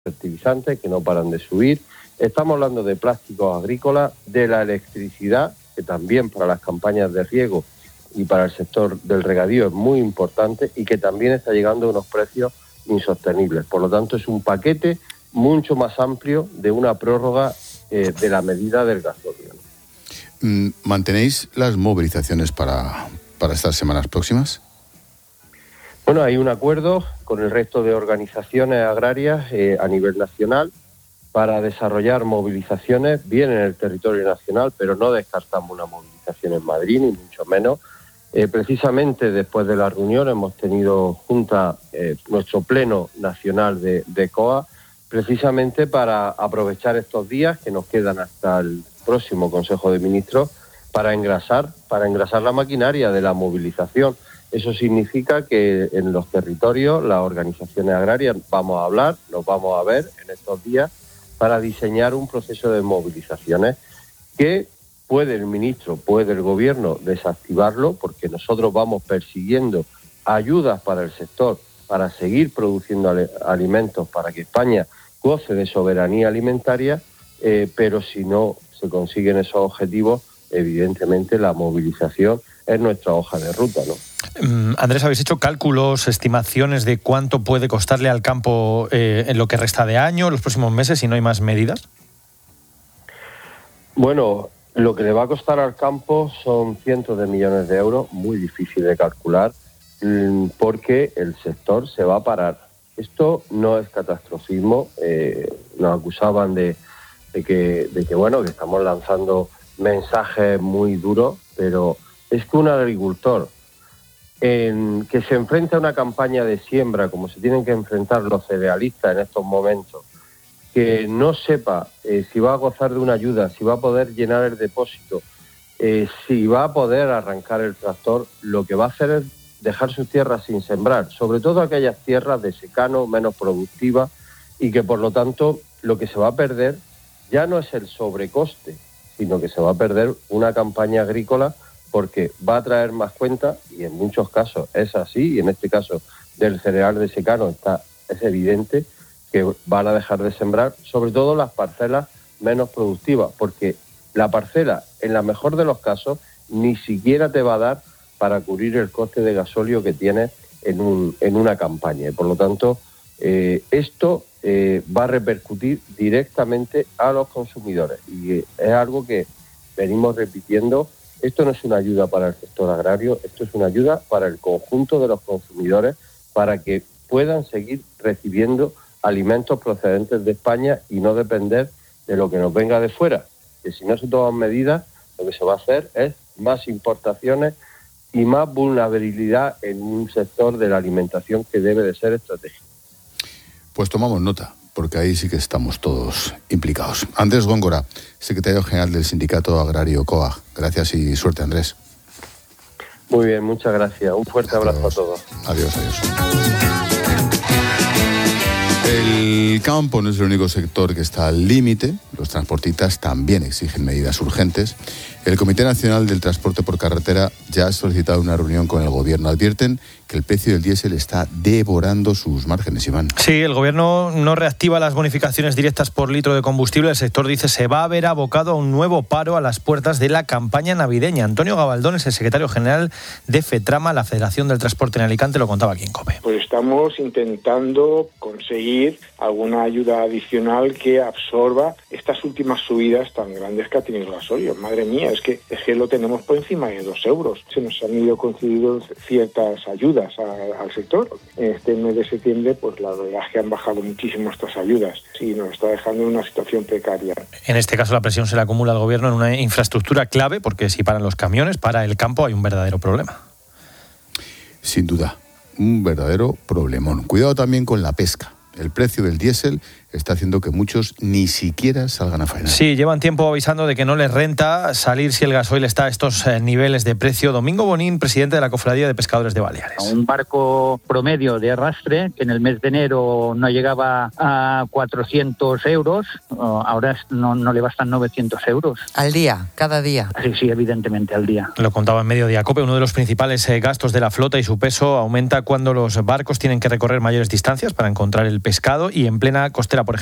fertilizantes que no paran de subir. Estamos hablando de plásticos agrícolas, de la electricidad, que también para las campañas de riego y para el sector del regadío es muy importante y que también está llegando a unos precios insostenibles. Por lo tanto, es un paquete mucho más amplio de una prórroga de la medida del gasóleo. ¿Mantenéis las movilizaciones para estas semanas próximas? Bueno, hay un acuerdo con el resto de organizaciones agrarias a nivel nacional para desarrollar movilizaciones bien en el territorio nacional, pero no descartamos una movilización en Madrid, ni mucho menos. Precisamente después de la reunión hemos tenido junta nuestro pleno nacional de COA, precisamente para aprovechar estos días que nos quedan hasta el próximo Consejo de Ministros para engrasar la maquinaria de la movilización. Eso significa que en los territorios las organizaciones agrarias nos vamos a ver en estos días para diseñar un proceso de movilizaciones que puede el ministro, puede el gobierno desactivarlo, porque nosotros vamos persiguiendo ayudas para el sector para seguir produciendo alimentos para que España goce de soberanía alimentaria, pero si no se consiguen esos objetivos, evidentemente la movilización es nuestra hoja de ruta, ¿no? Andrés, ¿habéis hecho cálculos, estimaciones de cuánto puede costarle al campo en lo que resta de año, los próximos meses, si no hay más medidas? Bueno, lo que le va a costar al campo son cientos de millones de euros, muy difícil de calcular, porque el sector se va a parar. Esto no es catastrofismo, nos acusaban de que estamos lanzando mensajes muy duros, pero es que un agricultor que se enfrenta a una campaña de siembra como se tienen que enfrentar los cerealistas en estos momentos, que no sepa si va a gozar de una ayuda, si va a poder llenar el depósito, si va a poder arrancar el tractor, lo que va a hacer es dejar sus tierras sin sembrar, sobre todo aquellas tierras de secano, menos productivas, y que por lo tanto lo que se va a perder ya no es el sobrecoste, sino que se va a perder una campaña agrícola porque va a traer más cuentas, y en muchos casos es así, y en este caso del cereal de secano es evidente que van a dejar de sembrar, sobre todo las parcelas menos productivas, porque la parcela, en la mejor de los casos, ni siquiera te va a dar para cubrir el coste de gasóleo que tienes en una campaña. Y por lo tanto, esto va a repercutir directamente a los consumidores. Y es algo que venimos repitiendo. Esto no es una ayuda para el sector agrario, esto es una ayuda para el conjunto de los consumidores para que puedan seguir recibiendo alimentos procedentes de España y no depender de lo que nos venga de fuera. Que si no se toman medidas, lo que se va a hacer es más importaciones y más vulnerabilidad en un sector de la alimentación que debe de ser estratégico. Pues tomamos nota, porque ahí sí que estamos todos implicados. Andrés Góngora, secretario general del Sindicato Agrario COAG. Gracias y suerte, Andrés. Muy bien, muchas gracias. Un fuerte abrazo a todos. Adiós. El campo no es el único sector que está al límite. Los transportistas también exigen medidas urgentes. El Comité Nacional del Transporte por Carretera ya ha solicitado una reunión con el Gobierno. Advierten que el precio del diésel está devorando sus márgenes, Iván. Sí, el Gobierno no reactiva las bonificaciones directas por litro de combustible. El sector dice se va a ver abocado a un nuevo paro a las puertas de la campaña navideña. Antonio Gabaldón es el secretario general de FETRAMA, la Federación del Transporte en Alicante, lo contaba aquí en COPE. Pues estamos intentando conseguir alguna ayuda adicional que absorba estas últimas subidas tan grandes que ha tenido el gasolio. Madre mía, es que lo tenemos por encima de 2 euros. Se nos han ido concediendo ciertas ayudas al sector. En este mes de septiembre, pues la verdad es que han bajado muchísimo estas ayudas y nos está dejando en una situación precaria. En este caso la presión se le acumula al Gobierno en una infraestructura clave, porque si paran los camiones, para el campo hay un verdadero problema. Sin duda, un verdadero problemón. Cuidado también con la pesca. El precio del diésel está haciendo que muchos ni siquiera salgan a faenar. Sí, llevan tiempo avisando de que no les renta salir si el gasoil está a estos niveles de precio. Domingo Bonín, presidente de la Cofradía de Pescadores de Baleares. Un barco promedio de arrastre, que en el mes de enero no llegaba a 400 euros, ahora no le bastan 900 euros. ¿Al día? ¿Cada día? Sí, evidentemente al día. Lo contaba en Mediodía COPE, uno de los principales gastos de la flota y su peso aumenta cuando los barcos tienen que recorrer mayores distancias para encontrar el pescado y en plena costera, por ejemplo,